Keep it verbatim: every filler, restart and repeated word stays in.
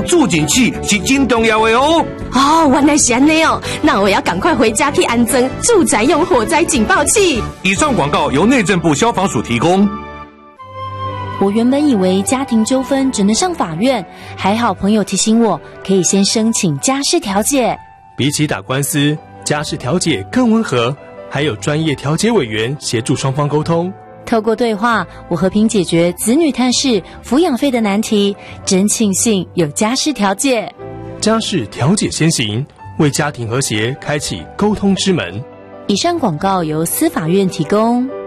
住进去是真重要的哦。 哦，原来是安尼哦，那我要赶快回家去安装住宅用火灾警报器。 以上广告由内政部消防署提供。 我原本以为家庭纠纷只能上法院，还好朋友提醒我，可以先申请家事调解。 比起打官司，家事调解更温和，还有专业调解委员协助双方沟通。 透过对话，我和平解决子女探视、抚养费的难题，真庆幸有家事调解。 家事调解先行，为家庭和谐开启沟通之门。 以上广告由司法院提供。